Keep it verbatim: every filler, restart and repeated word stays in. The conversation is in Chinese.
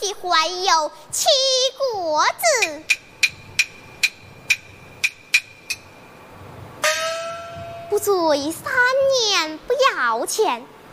的怀有七国子。不追三年不要钱，